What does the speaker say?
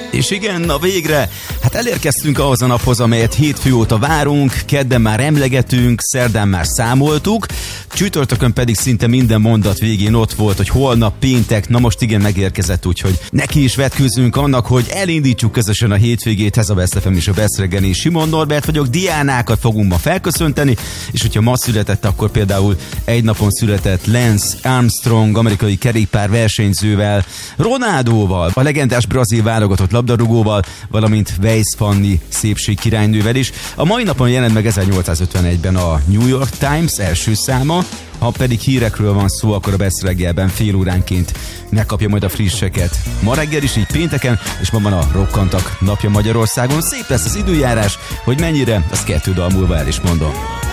És igen, na végre, hát elérkeztünk ahhoz a naphoz, amelyet hétfő óta várunk, kedden már emlegetünk, szerdán már számoltuk, csütörtökön pedig szinte minden mondat végén ott volt, hogy holnap péntek, na most igen megérkezett, úgyhogy neki is vetkőzünk annak, hogy elindítsuk közösen a hétvégét, ez a Best FM és a Best Reggeli. Simon Norbert vagyok, Diánákat fogunk ma felköszönteni, és hogyha ma született, akkor például egy napon született Lance Armstrong, amerikai kerékpár versenyzővel, Ronaldóval, a legendás brazil válogatott labdarúgóval, valamint Weisz Fanni szépségkirálynővel is. A mai napon jelent meg 1851-ben a New York Times első száma, ha pedig hírekről van szó, akkor a Best Reggelben fél óránként megkapja majd a frisseket. Ma reggel is így pénteken, és ma van a Rokkantak napja Magyarországon. Szép lesz az időjárás, hogy mennyire, azt 2 dal múlva el is mondom.